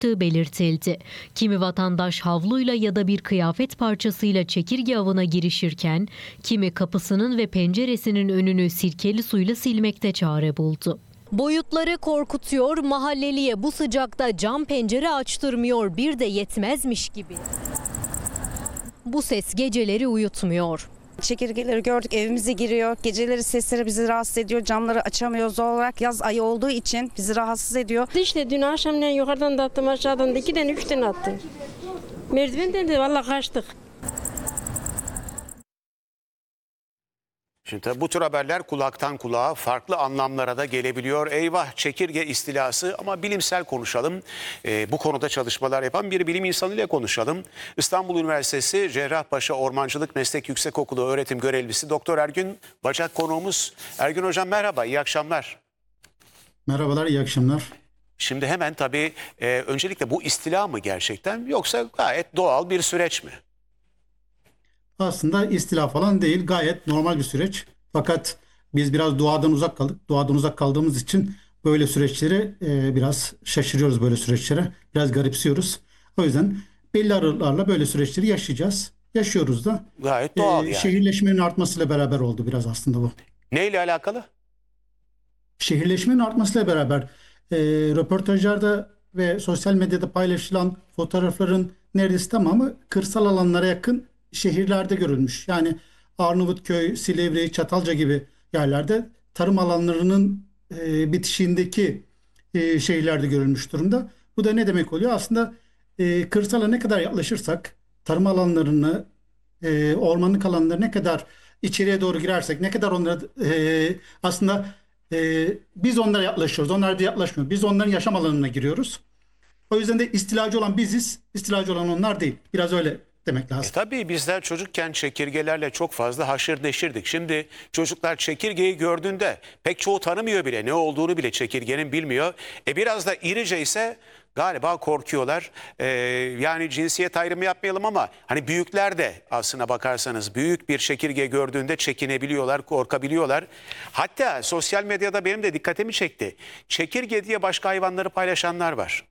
çıktığı belirtildi. Kimi vatandaş havluyla ya da bir kıyafet parçasıyla çekirge avına girişirken, kimi kapısının ve penceresinin önünü sirkeli suyla silmekte çare buldu. Boyutları korkutuyor, mahalleliye bu sıcakta cam pencere açtırmıyor, bir de yetmezmiş gibi. Bu ses geceleri uyutmuyor. Çekirgeleri gördük, evimize giriyor. Geceleri sesleri bizi rahatsız ediyor. Camları açamıyoruz doğal olarak. Yaz ayı olduğu için bizi rahatsız ediyor. İşte dün akşamdan yukarıdan da attım, aşağıdan da 2'den 3'ten attım. Merdivenden de vallahi kaçtık. Şimdi tabii bu tür haberler kulaktan kulağa farklı anlamlara da gelebiliyor. Eyvah, çekirge istilası, ama bilimsel konuşalım. Bu konuda çalışmalar yapan bir bilim insanıyla konuşalım. İstanbul Üniversitesi Cerrahpaşa Ormancılık Meslek Yüksekokulu öğretim görevlisi Doktor Ergün Bacak konuğumuz. Ergün Hocam merhaba, iyi akşamlar. Merhabalar, iyi akşamlar. Şimdi hemen tabii öncelikle bu istila mı gerçekten, yoksa gayet doğal bir süreç mi? Aslında istila falan değil, gayet normal bir süreç. Fakat biz biraz doğadan uzak kaldık. Doğadan uzak kaldığımız için böyle süreçleri biraz şaşırıyoruz, böyle süreçlere. Biraz garipsiyoruz. O yüzden belli aralıklarla böyle süreçleri yaşayacağız. Yaşıyoruz da. Gayet doğal yani. Şehirleşmenin artmasıyla beraber oldu biraz aslında bu. Neyle alakalı? Şehirleşmenin artmasıyla beraber röportajlarda ve sosyal medyada paylaşılan fotoğrafların neredeyse tamamı kırsal alanlara yakın şehirlerde görülmüş. Yani Arnavutköy, Silivri, Çatalca gibi yerlerde tarım alanlarının bitişiğindeki şehirlerde görülmüş durumda. Bu da ne demek oluyor? Aslında kırsala ne kadar yaklaşırsak, tarım alanlarını, ormanlık alanları ne kadar içeriye doğru girersek, ne kadar onlara aslında biz onlara yaklaşıyoruz, onlar da yaklaşmıyor. Biz onların yaşam alanına giriyoruz. O yüzden de istilacı olan biziz, istilacı olan onlar değil. Biraz öyle demek lazım. Tabii bizler çocukken çekirgelerle çok fazla haşır neşirdik. Şimdi çocuklar çekirgeyi gördüğünde pek çoğu tanımıyor bile, ne olduğunu bile çekirgenin bilmiyor. Biraz da irice ise galiba korkuyorlar. Yani cinsiyet ayrımı yapmayalım ama hani büyükler de aslına bakarsanız büyük bir çekirge gördüğünde çekinebiliyorlar, korkabiliyorlar. Hatta sosyal medyada benim de dikkatimi çekti. Çekirge diye başka hayvanları paylaşanlar var.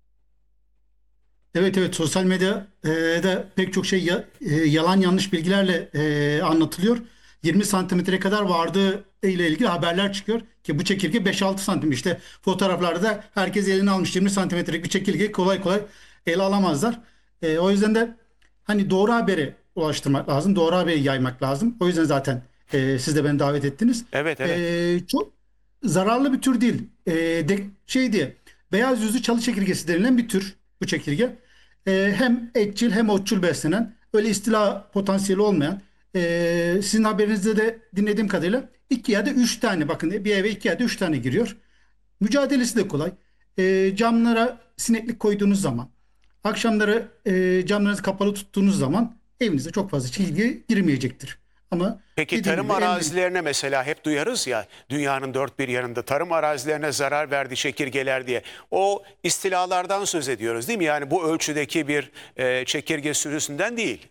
Evet, sosyal medyada pek çok şey yalan yanlış bilgilerle anlatılıyor. 20 santimetre kadar vardığı ile ilgili haberler çıkıyor ki bu çekirge 5-6 santim, işte fotoğraflarda herkes eline almış 20 santimetrelik bir çekirge kolay kolay ele alamazlar. O yüzden de hani doğru haberi ulaştırmak lazım, doğru haberi yaymak lazım. O yüzden zaten siz de beni davet ettiniz. Evet. Çok zararlı bir tür değil. Şey diye, beyaz yüzlü çalı çekirgesi denilen bir tür bu çekirge. Hem etçil hem otçul beslenen, öyle istila potansiyeli olmayan, sizin haberinizde de dinlediğim kadarıyla 2 ya da 3 tane, bakın bir eve 2 ya da 3 tane giriyor. Mücadelesi de kolay. Camlara sineklik koyduğunuz zaman, akşamları camlarınızı kapalı tuttuğunuz zaman evinize çok fazla çekirge girmeyecektir. Ama Peki tarım arazilerine mesela hep duyarız ya, dünyanın dört bir yanında tarım arazilerine zarar verdi çekirgeler diye. O istilalardan söz ediyoruz değil mi? Yani bu ölçüdeki bir çekirge sürüsünden değil.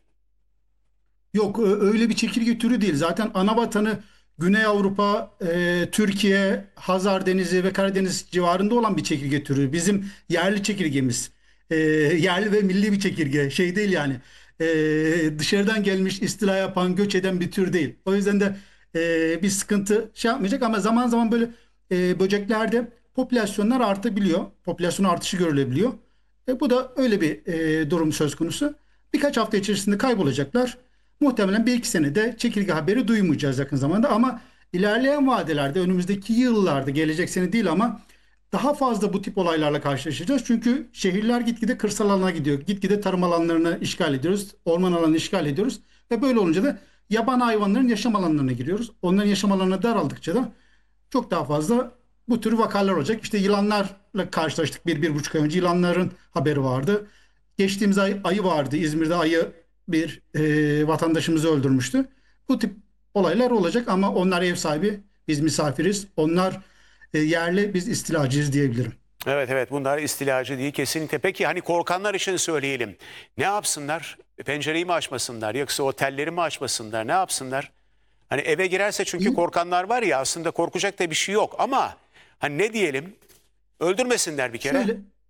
Yok, öyle bir çekirge türü değil. Zaten ana vatanı Güney Avrupa, Türkiye, Hazar Denizi ve Karadeniz civarında olan bir çekirge türü. Bizim yerli çekirgemiz. Yerli ve milli bir çekirge. Şey değil yani. Dışarıdan gelmiş, istila yapan, göç eden bir tür değil. O yüzden de bir sıkıntı şey yapmayacak, ama zaman zaman böyle böceklerde popülasyonlar artabiliyor. Popülasyon artışı görülebiliyor. Bu da öyle bir durum söz konusu. Birkaç hafta içerisinde kaybolacaklar. Muhtemelen 1-2 senede çekirge haberi duymayacağız yakın zamanda, ama ilerleyen vadelerde, önümüzdeki yıllarda, gelecek sene değil ama daha fazla bu tip olaylarla karşılaşacağız. Çünkü şehirler gitgide kırsal alana gidiyor. Gitgide tarım alanlarını işgal ediyoruz. Orman alanını işgal ediyoruz. Ve böyle olunca da yaban hayvanların yaşam alanlarına giriyoruz. Onların yaşam alanına daraldıkça da çok daha fazla bu tür vakalar olacak. İşte yılanlarla karşılaştık 1-1,5 ay önce. Yılanların haberi vardı. Geçtiğimiz ay ayı vardı. İzmir'de ayı bir vatandaşımızı öldürmüştü. Bu tip olaylar olacak ama onlar ev sahibi, biz misafiriz. Onlar yerli, biz istilacıyız diyebilirim. Evet, bunlar istilacı değil kesinlikle. Peki hani korkanlar için söyleyelim. Ne yapsınlar? Pencereyi mi açmasınlar, yoksa otelleri mi açmasınlar? Ne yapsınlar? Hani eve girerse, çünkü korkanlar var ya, aslında korkacak da bir şey yok ama hani ne diyelim? Öldürmesinler bir kere.